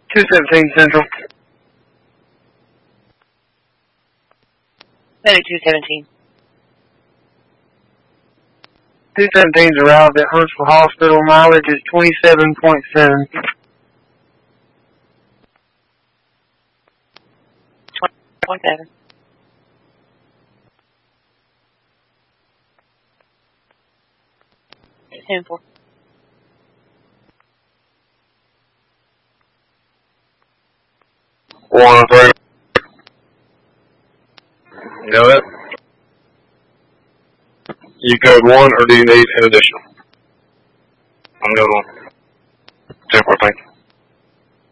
217 Central. Medic 217. 217's arrived at Huntsville Hospital. Mileage is 27.7. 20.7. Ten four. One three. Got it. You code 1, or do you need an additional? I'm code 1.